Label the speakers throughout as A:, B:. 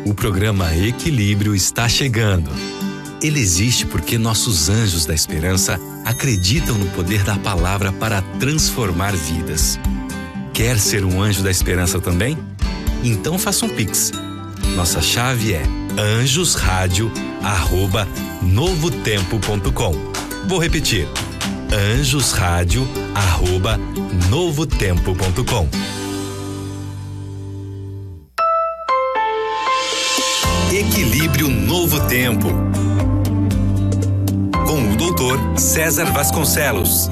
A: O programa Equilíbrio está chegando. Ele existe porque nossos anjos da esperança acreditam no poder da palavra para transformar vidas. Quer ser um anjo da esperança também? Então faça um Pix. Nossa chave é anjosradio@novotempo.com. Vou repetir: anjosradio@novotempo.com. Equilíbrio Novo Tempo, com o doutor César Vasconcelos.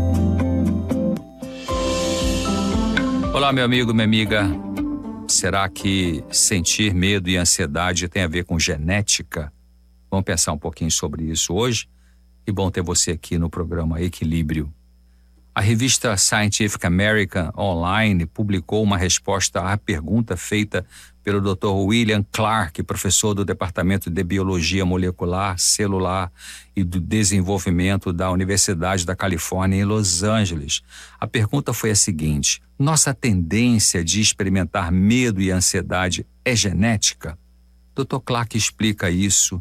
B: Olá, meu amigo, minha amiga. Será que sentir medo e ansiedade tem a ver com genética? Vamos pensar um pouquinho sobre isso hoje. Que bom ter você aqui no programa Equilíbrio. A revista Scientific American Online publicou uma resposta à pergunta feita pelo Dr. William Clark, professor do Departamento de Biologia Molecular, Celular e do Desenvolvimento da Universidade da Califórnia em Los Angeles. A pergunta foi a seguinte: nossa tendência de experimentar medo e ansiedade é genética? Dr. Clark explica isso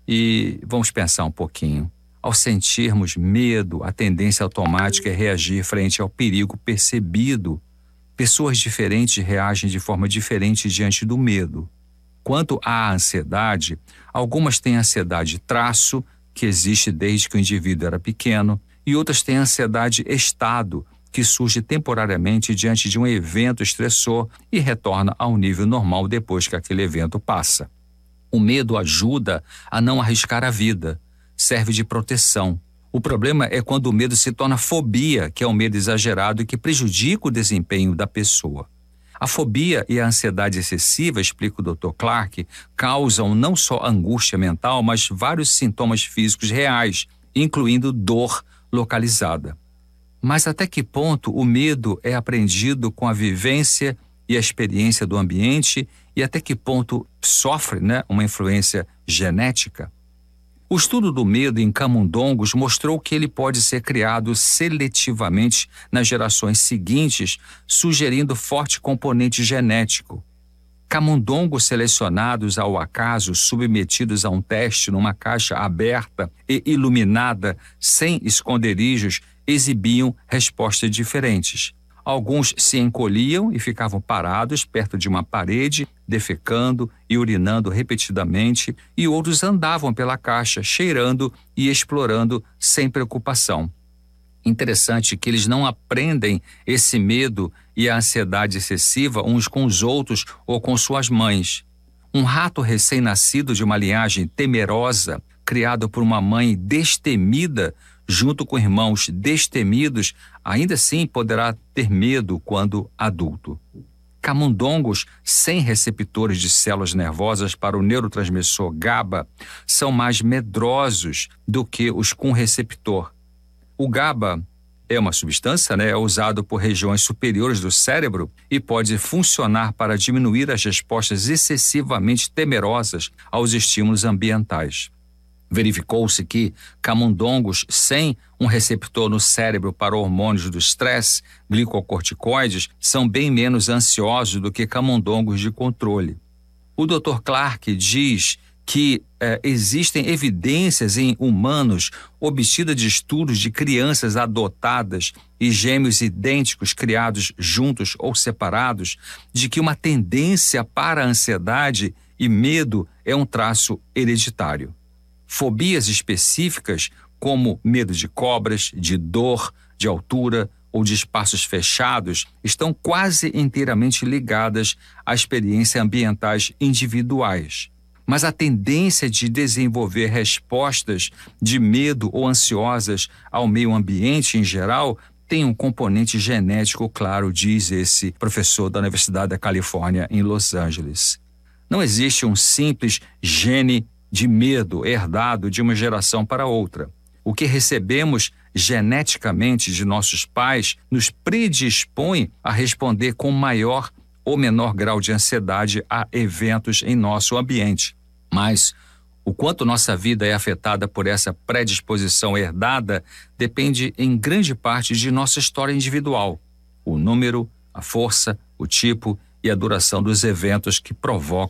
B: e vamos pensar um pouquinho. Ao sentirmos medo, a tendência automática é reagir frente ao perigo percebido. Pessoas diferentes reagem de forma diferente diante do medo. Quanto à ansiedade, algumas têm ansiedade traço, que existe desde que o indivíduo era pequeno, e outras têm ansiedade estado, que surge temporariamente diante de um evento estressor e retorna ao nível normal depois que aquele evento passa. O medo ajuda a não arriscar a vida. Serve de proteção. O problema é quando o medo se torna fobia, que é um medo exagerado e que prejudica o desempenho da pessoa. A fobia e a ansiedade excessiva, explica o Dr. Clark, causam não só angústia mental, mas vários sintomas físicos reais, incluindo dor localizada. Mas até que ponto o medo é aprendido com a vivência e a experiência do ambiente e até que ponto sofre, uma influência genética? O estudo do medo em camundongos mostrou que ele pode ser criado seletivamente nas gerações seguintes, sugerindo forte componente genético. Camundongos selecionados ao acaso, submetidos a um teste numa caixa aberta e iluminada, sem esconderijos, exibiam respostas diferentes. Alguns se encolhiam e ficavam parados perto de uma parede, defecando e urinando repetidamente, e outros andavam pela caixa, cheirando e explorando sem preocupação. Interessante que eles não aprendem esse medo e a ansiedade excessiva uns com os outros ou com suas mães. Um rato recém-nascido de uma linhagem temerosa, criado por uma mãe destemida, junto com irmãos destemidos, ainda assim poderá ter medo quando adulto. Camundongos sem receptores de células nervosas para o neurotransmissor GABA são mais medrosos do que os com receptor. O GABA é uma substância, é usado por regiões superiores do cérebro e pode funcionar para diminuir as respostas excessivamente temerosas aos estímulos ambientais. Verificou-se que camundongos sem um receptor no cérebro para hormônios do estresse, glicocorticoides, são bem menos ansiosos do que camundongos de controle. O Dr. Clark diz que existem evidências em humanos obtidas de estudos de crianças adotadas e gêmeos idênticos criados juntos ou separados, de que uma tendência para a ansiedade e medo é um traço hereditário. Fobias específicas, como medo de cobras, de dor, de altura ou de espaços fechados, estão quase inteiramente ligadas a experiências ambientais individuais. Mas a tendência de desenvolver respostas de medo ou ansiosas ao meio ambiente em geral tem um componente genético claro, diz esse professor da Universidade da Califórnia em Los Angeles. Não existe um simples gene de medo herdado de uma geração para outra. O que recebemos geneticamente de nossos pais nos predispõe a responder com maior ou menor grau de ansiedade a eventos em nosso ambiente. Mas o quanto nossa vida é afetada por essa predisposição herdada depende em grande parte de nossa história individual. O número, a força, o tipo e a duração dos eventos que provocam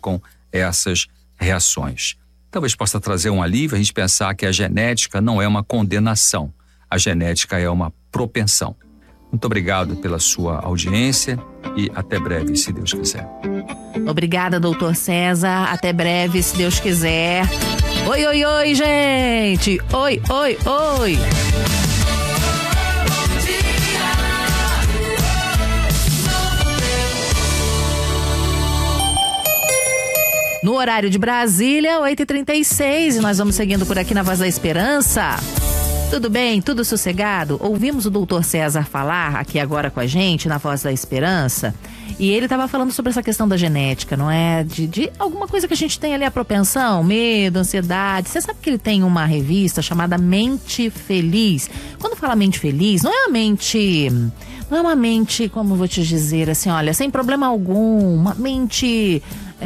B: essas reações. Talvez possa trazer um alívio a gente pensar que a genética não é uma condenação, a genética é uma propensão. Muito obrigado pela sua audiência e até breve, se Deus quiser.
C: Obrigada, doutor César. Até breve, se Deus quiser. Oi, oi, oi, gente. Oi, oi, oi. No horário de Brasília, 8h36, e nós vamos seguindo por aqui na Voz da Esperança. Tudo bem? Tudo sossegado? Ouvimos o doutor César falar aqui agora com a gente na Voz da Esperança, e ele estava falando sobre essa questão da genética, não é? De alguma coisa que a gente tem ali, a propensão, medo, ansiedade. Você sabe que ele tem uma revista chamada Mente Feliz. Quando fala mente feliz, não é uma mente, como eu vou te dizer, assim, olha, sem problema algum, uma mente...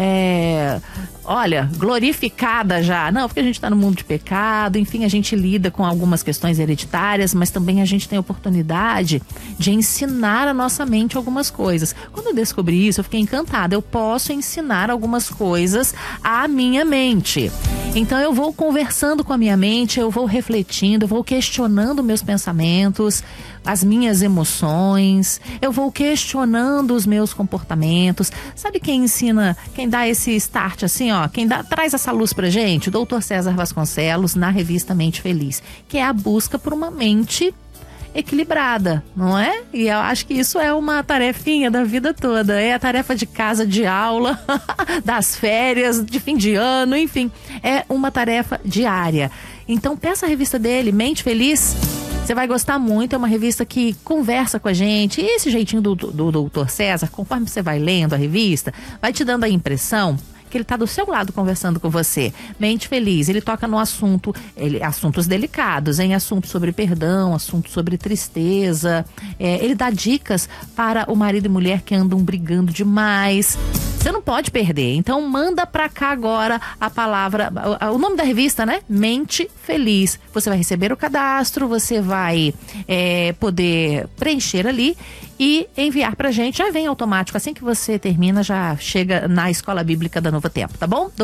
C: glorificada já. Não, porque a gente está no mundo de pecado, enfim, a gente lida com algumas questões hereditárias, mas também a gente tem a oportunidade de ensinar a nossa mente algumas coisas. Quando eu descobri isso, eu fiquei encantada. Eu posso ensinar algumas coisas à minha mente. Então eu vou conversando com a minha mente, eu vou refletindo, eu vou questionando meus pensamentos, as minhas emoções, eu vou questionando os meus comportamentos. Sabe quem ensina, quem dá esse start assim, ó, traz essa luz pra gente? O doutor César Vasconcelos, na revista Mente Feliz, que é a busca por uma mente equilibrada, não é? E eu acho que isso é uma tarefinha da vida toda, é a tarefa de casa, de aula, das férias, de fim de ano, enfim, é uma tarefa diária. Então peça a revista dele, Mente Feliz, você vai gostar muito, é uma revista que conversa com a gente, e esse jeitinho do doutor César, conforme você vai lendo a revista, vai te dando a impressão que ele está do seu lado conversando com você. Mente Feliz, ele toca no assuntos delicados, em assuntos sobre perdão, assuntos sobre tristeza. Ele dá dicas para o marido e mulher que andam brigando demais. Você não pode perder, então manda pra cá agora a palavra, o nome da revista, né? Mente Feliz. Você vai receber o cadastro, você vai poder preencher ali e enviar pra gente, já vem automático, assim que você termina, já chega na Escola Bíblica da Novo Tempo, tá bom?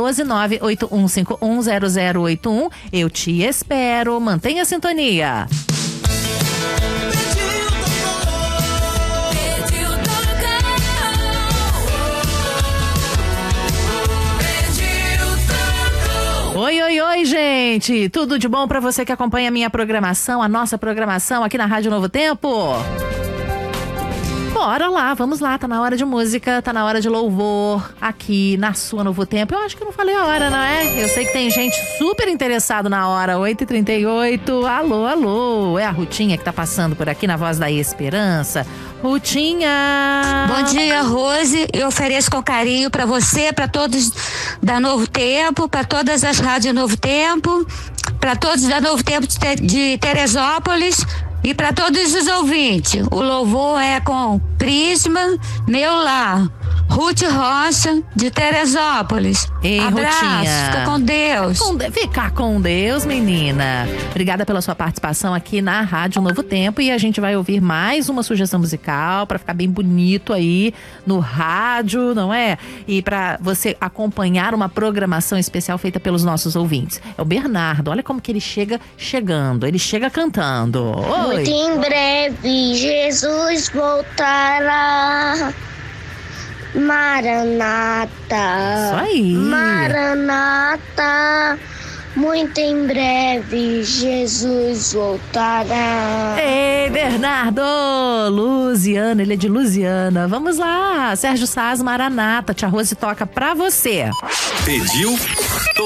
C: 12981510081, eu te espero, mantenha a sintonia. Oi, oi, oi, gente! Tudo de bom pra você que acompanha a minha programação, a nossa programação aqui na Rádio Novo Tempo? Bora lá, vamos lá, tá na hora de música, tá na hora de louvor aqui na sua Novo Tempo. Eu acho que eu não falei a hora, não é? Eu sei que tem gente super interessado na hora, 8h38. Alô, alô, é a Rutinha que tá passando por aqui na Voz da Esperança. Rutinha!
D: Bom dia, Rose. Eu ofereço com carinho pra você, pra todos da Novo Tempo, pra todas as rádios Novo Tempo, pra todos da Novo Tempo de Teresópolis. E para todos os ouvintes, o louvor é com Prisma, Meu Lar, Ruth Rocha, de Teresópolis.
C: Ei,
D: abraço,
C: Rutinha.
D: fica com Deus.
C: Ficar com Deus, menina. Obrigada pela sua participação aqui na Rádio Novo Tempo, e a gente vai ouvir mais uma sugestão musical para ficar bem bonito aí no rádio, não é? E para você acompanhar uma programação especial feita pelos nossos ouvintes. É o Bernardo, olha como que ele chegando, ele chega cantando. Oi.
E: Muito em breve Jesus voltará. Maranata.
C: Isso aí.
E: Maranata. Muito em breve Jesus voltará.
C: Ei, Bernardo! Luziana, ele é de Luziana. Vamos lá, Sérgio Saz, Maranata. Tia Rose toca pra você.
A: Pediu?